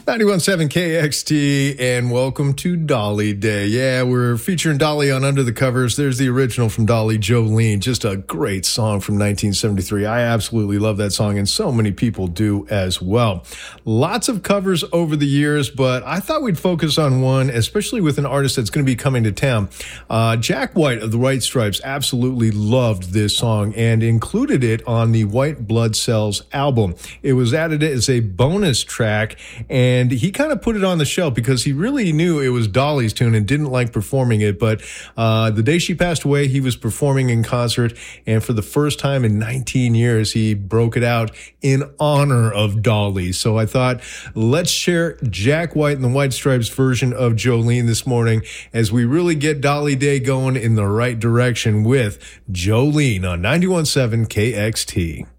91.7 KXT, and welcome to Dolly Day. Yeah, we're featuring Dolly on Under the Covers. There's the original from Dolly, Jolene. Just a great song from 1973. I absolutely love that song, and so many people do as well. Lots of covers over the years, but I thought we'd focus on one, especially with an artist that's going to be coming to town. Jack White of the White Stripes absolutely loved this song and included it on the White Blood Cells album. It was added as a bonus track, and he kind of put it on the shelf because he really knew it was Dolly's tune and didn't like performing it. But the day she passed away, he was performing in concert, and for the first time in 19 years, he broke it out in honor of Dolly. So I thought, let's share Jack White and the White Stripes version of Jolene this morning as we really get Dolly Day going in the right direction with Jolene on 91.7 KXT.